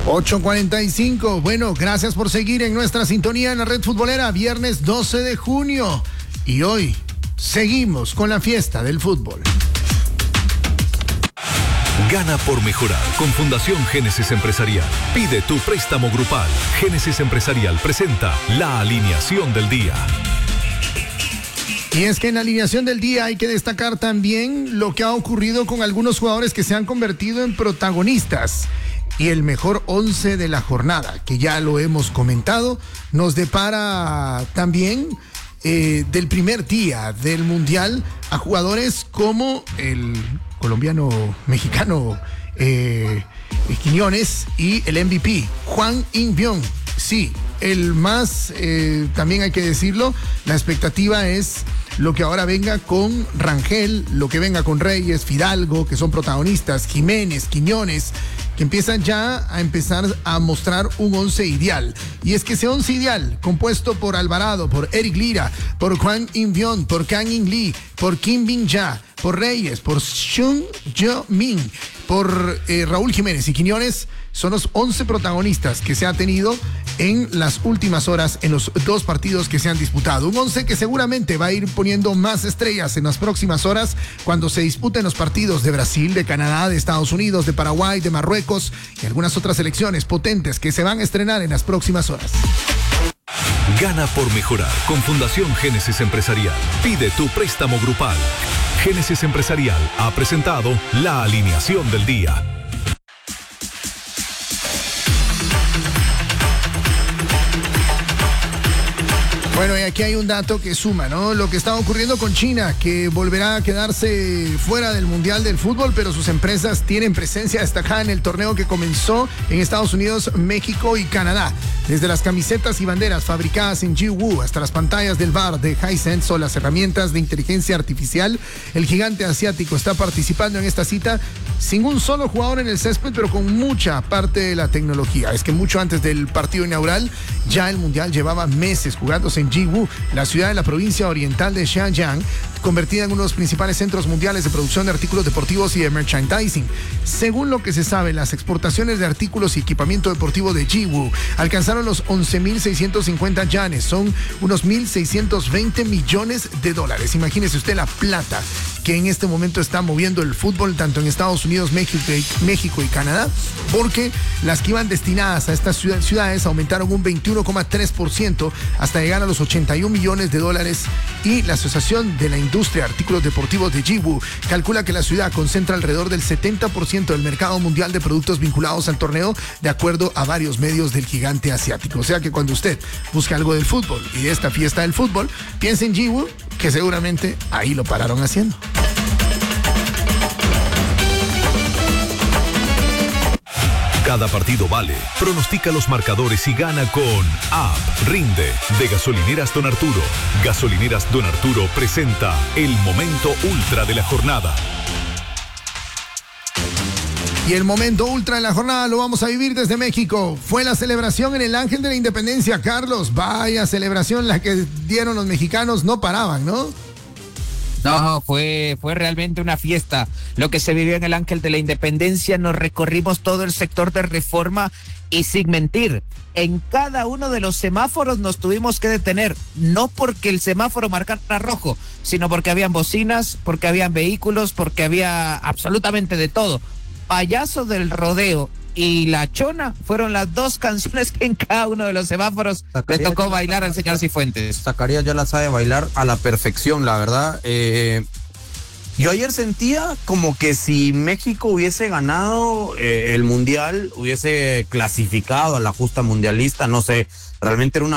8:45. Bueno, gracias por seguir en nuestra sintonía en la red futbolera. Viernes 12 de junio. Y hoy seguimos con la fiesta del fútbol. Gana por mejorar con Fundación Génesis Empresarial. Pide tu préstamo grupal. Génesis Empresarial presenta la alineación del día. Y es que en la alineación del día hay que destacar también lo que ha ocurrido con algunos jugadores que se han convertido en protagonistas. Y el mejor 11 de la jornada, que ya lo hemos comentado, nos depara también del primer día del Mundial a jugadores como el colombiano-mexicano Quiñones y el MVP, Hwang In-beom. Sí, el más, también hay que decirlo, la expectativa es lo que ahora venga con Rangel, lo que venga con Reyes, Fidalgo, que son protagonistas, Jiménez, Quiñones, que empiezan ya a mostrar un 11 ideal. Y es que ese 11 ideal, compuesto por Alvarado, por Eric Lira, por Hwang In-beom, por Kang In Lee, por Kim Min-ja, por Reyes, por Son Heung-min, por Raúl Jiménez y Quiñones, son los 11 protagonistas que se ha tenido en las últimas horas en los dos partidos que se han disputado. Un 11 que seguramente va a ir poniendo más estrellas en las próximas horas cuando se disputen los partidos de Brasil, de Canadá, de Estados Unidos, de Paraguay, de Marruecos y algunas otras selecciones potentes que se van a estrenar en las próximas horas. Gana por mejorar con Fundación Génesis Empresarial. Pide tu préstamo grupal. Génesis Empresarial ha presentado la alineación del día. Bueno, y aquí hay un dato que suma, ¿no? Lo que está ocurriendo con China, que volverá a quedarse fuera del Mundial del Fútbol, pero sus empresas tienen presencia destacada en el torneo que comenzó en Estados Unidos, México y Canadá. Desde las camisetas y banderas fabricadas en Jiwoo hasta las pantallas del VAR de Hisense o las herramientas de inteligencia artificial, el gigante asiático está participando en esta cita sin un solo jugador en el césped, pero con mucha parte de la tecnología. Es que mucho antes del partido inaugural, ya el Mundial llevaba meses jugándose en Jiwoo, la ciudad de la provincia oriental de Xinjiang, convertida en uno de los principales centros mundiales de producción de artículos deportivos y de merchandising. Según lo que se sabe, las exportaciones de artículos y equipamiento deportivo de Jiwoo alcanzaron los 11.650 yuanes, son unos 1.620 millones de dólares. Imagínese usted la plata que en este momento está moviendo el fútbol tanto en Estados Unidos, México y Canadá, porque las que iban destinadas a estas ciudades aumentaron un 21,3% hasta llegar a los 81 millones de dólares, y la Asociación de la Industria de Artículos Deportivos de Jiwoo calcula que la ciudad concentra alrededor del 70% del mercado mundial de productos vinculados al torneo, de acuerdo a varios medios del gigante asiático. O sea que cuando usted busca algo del fútbol y de esta fiesta del fútbol, piense en Jiwoo, que seguramente ahí lo pararon haciendo. Cada partido vale. Pronostica los marcadores y gana con App Rinde de Gasolineras Don Arturo. Gasolineras Don Arturo presenta el momento ultra de la jornada. Y el momento ultra de la jornada lo vamos a vivir desde México. Fue la celebración en el Ángel de la Independencia, Carlos. Vaya celebración la que dieron los mexicanos, no paraban, ¿no? No, fue realmente una fiesta lo que se vivió en el Ángel de la Independencia. Nos recorrimos todo el sector de Reforma y, sin mentir, en cada uno de los semáforos nos tuvimos que detener, no porque el semáforo marcara rojo, sino porque habían bocinas, porque habían vehículos, porque había absolutamente de todo. Payaso del Rodeo y La Chona fueron las dos canciones que en cada uno de los semáforos le tocó bailar al señor Cifuentes. Zacarías ya la sabe bailar a la perfección, la verdad. Yo ayer sentía como que si México hubiese ganado el Mundial, hubiese clasificado a la justa mundialista, no sé, realmente era una